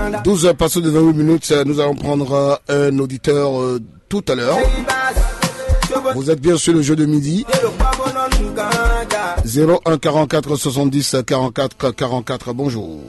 12h passées de 28 minutes, nous allons prendre un auditeur tout à l'heure. Vous êtes bien sur le jeu de midi. 01 44 70 44 44. Bonjour.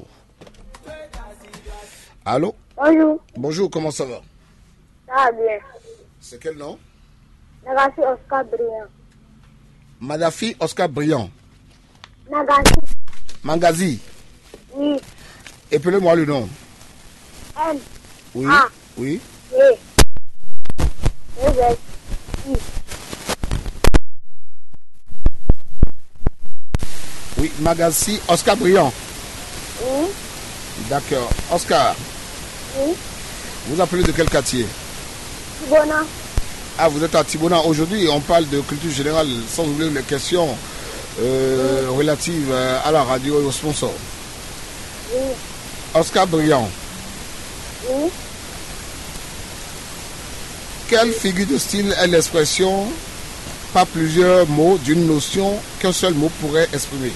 Allô? Bonjour. Bonjour, comment ça va? Ça va bien. C'est quel nom? Nagasi Oscar Briand. Madafi Oscar Briand. Nagasi. Mangazi. Oui. Appelez-moi le nom. N. Oui. A. Oui. E. E. I. Oui, Magasi Oscar Briand. Oui. D'accord. Oscar, Oui. vous appelez de quel quartier? Tibona. Ah, vous êtes à Tibona. Aujourd'hui, on parle de culture générale, sans oublier les questions relatives à la radio et aux sponsors. Oui. Oscar Briand, Oui. quelle figure de style est l'expression pas plusieurs mots d'une notion qu'un seul mot pourrait exprimer?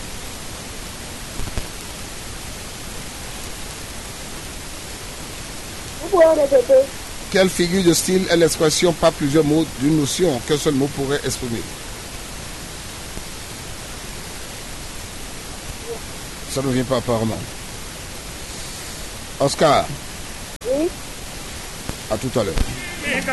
Vous pouvez répéter? Quelle figure de style est l'expression pas plusieurs mots d'une notion qu'un seul mot pourrait exprimer? Ça ne vient pas apparemment. Oscar, Oui. à tout à l'heure.